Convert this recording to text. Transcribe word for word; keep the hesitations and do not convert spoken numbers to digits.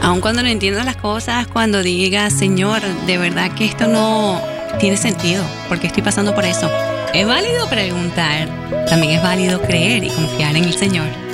Aun cuando no entiendas las cosas, cuando digas, Señor, de verdad que esto no tiene sentido, porque estoy pasando por eso. Es válido preguntar, también es válido creer y confiar en el Señor.